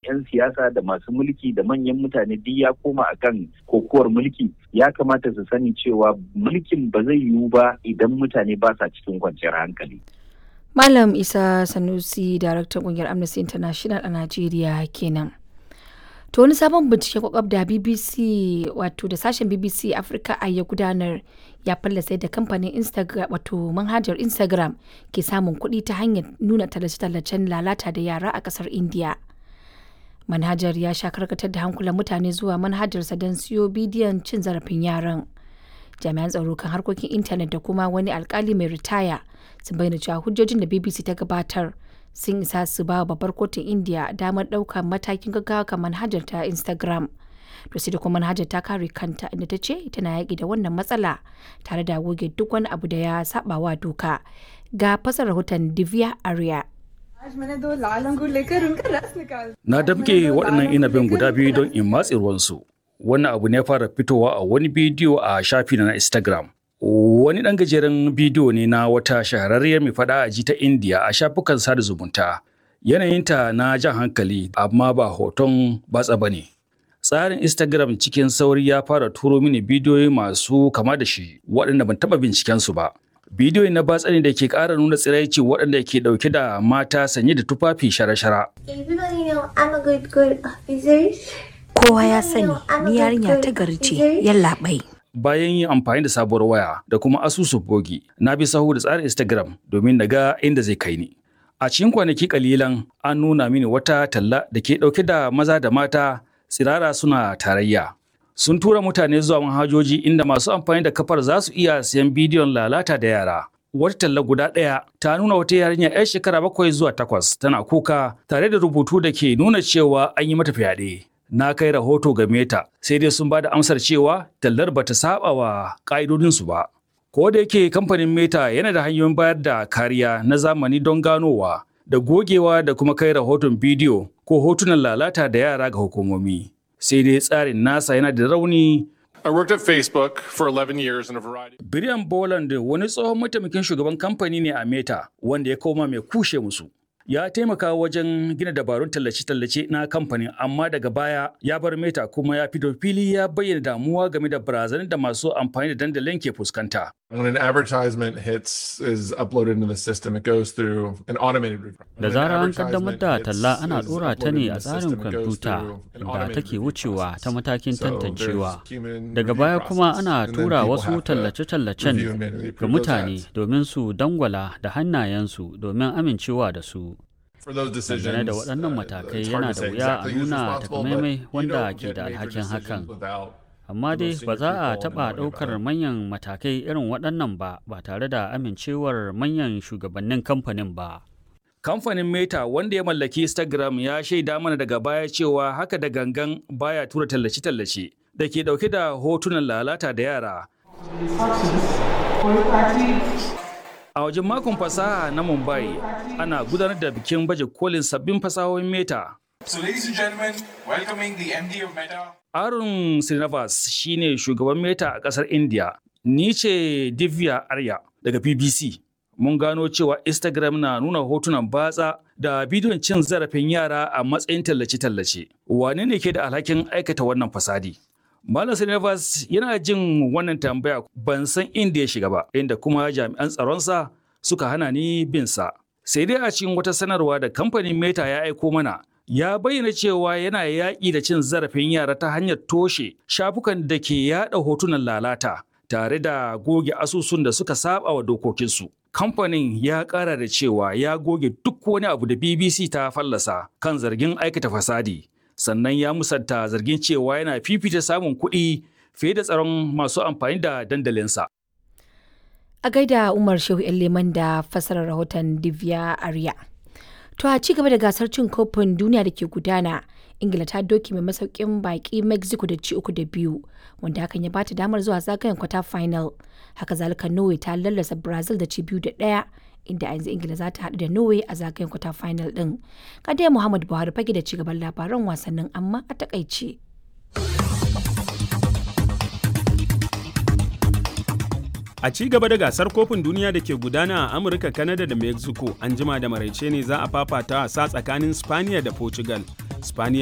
'yan siyasa da masu mulki da manyan mutane duk ya koma akan kokowar mulki, ya kamata su sani cewa mulkin ba zai yiwu ba idan mutane ba sa cikin kwanciyar hankali. Malam Isa Sanusi, daraktan ƙungiyar Amnesty International a Najeriya kenan. To wani sabon bincike kwakwab da BBC wato da sashen BBC Africa a ya gudanar ya fallasa yadda kamfanin Instagram wato manhajar Instagram ke samun kuɗi ta hanyar nuna tallace-tallacen lalata da yara a ƙasar India. Manhajar ya sha karkatar da hankulan mutane zuwa manhajarsa don siyo bidiyon cin zarafin yaran. Jami'an tsaro kan harkokin intanet da kuma wani alkali mai ritaya sun bayyana cewa hujjojin da BBC ta gabatar sun isa su ba babbar kotun India damar ɗaukar matakin gaggawa kan manhajar ta Instagram. To sai da kuma manhajar ta kare kanta inda ta ce tana yaƙi da wannan matsala tare da goge duk wani abu da ya saba wa doka. Ga fasar rahoton Divya Arya. Na damke waɗannan inabin guda biyu don in matse ruwansu. Wannan abu ne ya fara fitowa a wani bidiyo a shafi na Instagram. Wani ɗan gajeren bidiyo ne na wata shahararriyar mai faɗa a ji ta India a shafukan sada zumunta. Yanayinta na jan hankali amma ba hoton batsa ba ne. Tsarin Instagram cikin sauri ya fara turo mini bidiyoyi masu kama da shi waɗanda ban taɓa bincikensu ba. Bidiyoyi na batsa ne da ke ƙara nuna tsiraici waɗanda ke ɗauke da mata sanye da tufafi shara-shara. Kowa ya sani ni yarinya ta gari ce, yallaɓai. Bayan yin amfani da sabuwar waya da kuma asusun bogi, na bi sahu da tsarin Instagram domin na ga inda zai kai ni. A cikin kwanaki kalilan an nuna mini wata talla da ke ɗauke da maza da mata tsirara suna tarayya. Sun tura mutane zuwa manhajoji inda masu amfani da kafar za su iya siyan bidiyon lalata da yara. Wata talla guda ɗaya ta nuna wata yarinya 'yar shekara 7 zuwa 8 tana kuka tare da rubutu da ke nuna cewa an yi mata fyaɗe. Na kai rahoto ga Meta sai dai sun ba da amsar cewa tallar bata saba wa ƙa'idodinsu ba. Ko da yake kamfanin Meta yana da hanyoyin bayar da kariya na zamani don ganowa da gogewa da kuma kai rahoton bidiyo ko hotunan lalata da yara ga hukumomi. Sai dai tsarin nasa yana da rauni. I worked at Facebook for 11 years in a variety. Brian Boland wani tsohon mataimakin shugaban kamfani ne a Meta wanda ya koma mai kushe musu. Ya taimaka wajen gina dabarun tallace-tallace na kamfanin amma daga baya ya bar Meta kuma ya fito fili ya bayyana damuwa game da barazanar da masu amfani da dandalin ke fuskanta. When an advertisement is uploaded into the system, it goes through an automated. Da zarar an kaddamar da talla ana dora ta ne a tsarin kwamfuta da take wucewa ta matakin tantancewa. Daga baya kuma ana tura wasu tallace-tallacen ga mutane domin su dangwala da hannayensu domin amincewa da su. Dangane da waɗannan matakai yana da wuya a nuna takamaimai wanda ke da alhakin hakan. Amma dai ba za a taɓa ɗaukar manyan matakai irin waɗannan ba tare da amincewar manyan shugabannin kamfanin ba. Kamfanin Meta wanda ya mallaki Instagram ya shaida mana daga baya cewa haka da gangan baya tura tallace-tallace da ke ɗauke da hotunan lalata da yara. A wajen makon fasaha na Mumbai ana gudanar da bikin baje kolin sabbin fasahohin Meta. So ladies and gentlemen, welcoming the MD of Meta. Arun Srinivas shine shugaban Meta a ƙasar India. Ni ce Divya Arya daga BBC. Mun gano cewa Instagram na nuna hotunan batsa da bidiyon cin zarafin yara a matsayin tallace-tallace. Wane ne ke da alhakin aikata wannan fasadi? Malam Srinivas yana jin wannan tambaya ban san inda ya shiga ba, inda kuma jami'an tsaronsa suka hana ni bin sa. Sai dai a cikin wata sanarwa da kamfanin Meta ya aiko mana, ya bayyana cewa yana yaƙi da cin zarafin yara ta hanyar toshe shafukan da ke yaɗa hotunan lalata tare da goge asusun da suka saba wa dokokinsu. Kamfanin ya ƙara da cewa ya goge duk wani abu da BBC ta fallasa kan zargin aikata fasadi. Sannan ya musanta zargin cewa yana fifita samun kuɗi fiye da tsaron masu amfani da dandalinsa. A gaida Umar Shehu Leman da fasarar rahoton Divya Arya. To a ci gaba da gasar cin kofin duniya da ke gudana, Ingila ta doki mai masaukin baki Mexico da ci 3-2, wanda hakan ya bata damar zuwa zagayen kwata final. Haka zalika Norway ta lallasa Brazil da ci 2-1, inda yanzu Ingila za ta haɗu da Norway a zagayen kwata final din. Kadai Muhammad Buhari fage da ci gaban labaran wasannin amma a takaice. A ci gaba da gasar kofin duniya da ke gudana a Amurka, Canada da Mexico, an jima da maraice ne za a fafata wasa tsakanin Spaniya da Portugal. Spaniya